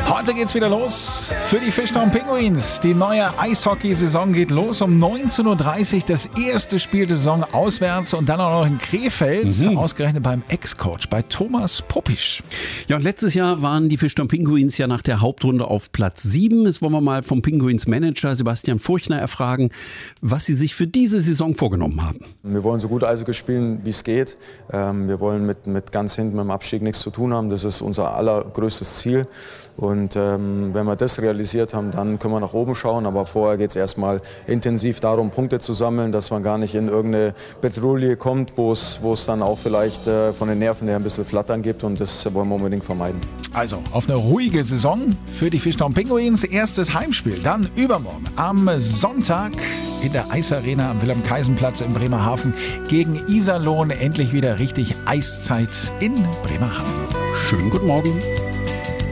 Heute geht's wieder los für die Fischtown Pinguins. Die neue Eishockey-Saison geht los um 19:30 Uhr. Das erste Spiel der Saison auswärts und dann auch noch in Krefeld. Ausgerechnet beim Ex-Coach, bei Thomas Popisch. Ja, und letztes Jahr waren die Fischtown Pinguins ja nach der Hauptrunde auf Platz 7. Jetzt wollen wir mal vom Pinguins-Manager Sebastian Furchner erfragen, was sie sich für diese Saison vorgenommen haben. Wir wollen so gut Eishockey spielen, wie es geht. Wir wollen mit ganz hinten mit dem Abstieg nichts zu tun haben. Das ist unser allergrößtes Ziel. Und wenn wir das realisiert haben, dann können wir nach oben schauen. Aber vorher geht es erstmal intensiv darum, Punkte zu sammeln, dass man gar nicht in irgendeine Petrouille kommt, wo es dann auch vielleicht von den Nerven her ein bisschen Flattern gibt. Und das wollen wir unbedingt vermeiden. Also auf eine ruhige Saison für die Fischtown Pinguins. Erstes Heimspiel dann übermorgen am Sonntag in der Eisarena am Wilhelm-Kaisen-Platz in Bremerhaven gegen Iserlohn. Endlich wieder richtig Eiszeit in Bremerhaven. Schönen guten Morgen.